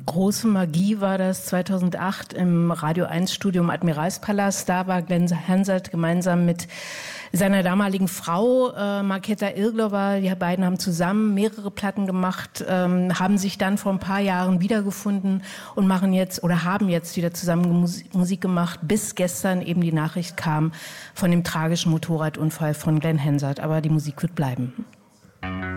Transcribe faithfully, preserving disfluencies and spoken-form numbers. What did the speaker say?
Große Magie war das zweitausendacht im Radio eins Studio im Admiralspalast. Da war Glenn Hansard gemeinsam mit seiner damaligen Frau, äh, Markéta Irglová. Die beiden haben zusammen mehrere Platten gemacht, ähm, haben sich dann vor ein paar Jahren wiedergefunden und machen jetzt oder haben jetzt wieder zusammen Musik, Musik gemacht, bis gestern eben die Nachricht kam von dem tragischen Motorradunfall von Glenn Hansard. Aber die Musik wird bleiben.